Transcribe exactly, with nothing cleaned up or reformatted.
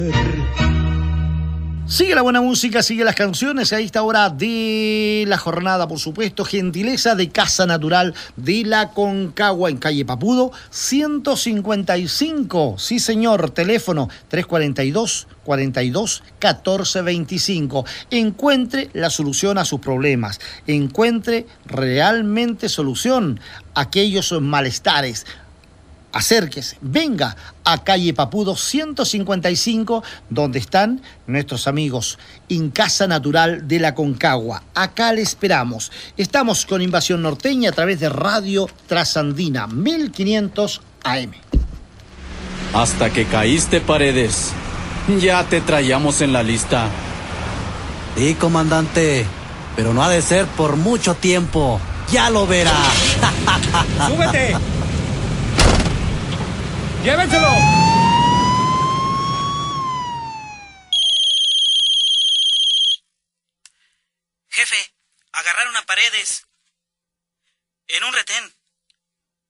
Sigue la buena música, sigue las canciones a esta hora de la jornada, por supuesto. Gentileza de Casa Natural de la Concagua en calle Papudo, ciento cincuenta y cinco. Sí, señor, teléfono tres cuarenta y dos, cuarenta y dos, catorce veinticinco. Encuentre la solución a sus problemas. Encuentre realmente solución a aquellos malestares. Acérquese, venga a calle Papudo ciento cincuenta y cinco, donde están nuestros amigos en Casa Natural de la Concagua. Acá le esperamos. Estamos con Invasión Norteña a través de Radio Trasandina, mil quinientos A M. Hasta que caíste, Paredes. Ya te traíamos en la lista. Sí, comandante, pero no ha de ser por mucho tiempo. Ya lo verá. ¡Súbete! ¡Llévenselo! Jefe, agarraron a Paredes en un retén.